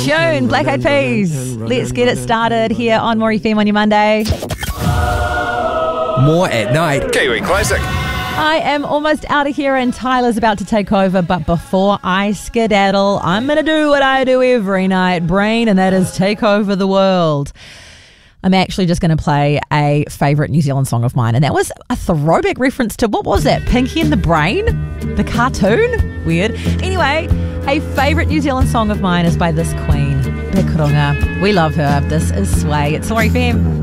tune, Black Eyed Peas. Let's get it started here on More FM on your Monday. More at night. Kiwi Classic. I am almost out of here and Tyler's about to take over, but before I skedaddle, I'm going to do what I do every night, Brain, and that is take over the world. I'm actually just going to play a favourite New Zealand song of mine, and that was a throwback reference to, what was that, Pinky and the Brain? The cartoon? Weird. Anyway, a favourite New Zealand song of mine is by this queen, Big Runga. We love her. This is Sway. It's More FM.